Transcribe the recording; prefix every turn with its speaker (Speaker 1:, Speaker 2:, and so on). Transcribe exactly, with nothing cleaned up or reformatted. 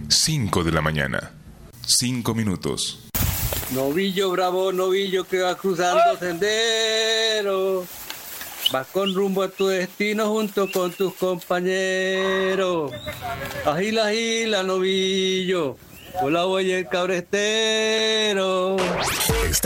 Speaker 1: cinco de la mañana. cinco minutos.
Speaker 2: Novillo bravo, novillo que va cruzando sendero. Vas con rumbo a tu destino junto con tus compañeros. Agila, agila, novillo. Hola, voy el cabrestero.